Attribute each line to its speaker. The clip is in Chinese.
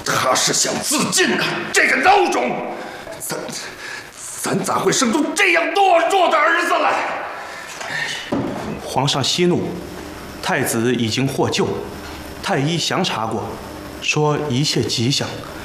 Speaker 1: 他是想自尽呐！这个孬种，咱咋会生出这样懦弱的儿子来？
Speaker 2: 皇上息怒，太子已经获救，太医详查过，说一切吉祥。